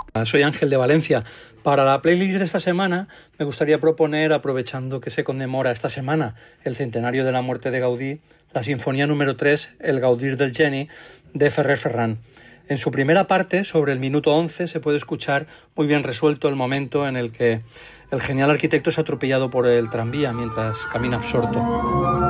Soy Ángel de Valencia. Para la playlist de esta semana me gustaría proponer, aprovechando que se conmemora esta semana el centenario de la muerte de Gaudí, la Sinfonía número 3, El Gaudir del Geni, de Ferrer Ferran. En su primera parte, sobre el minuto 11, se puede escuchar muy bien resuelto el momento en el que el genial arquitecto es atropellado por el tranvía mientras camina absorto.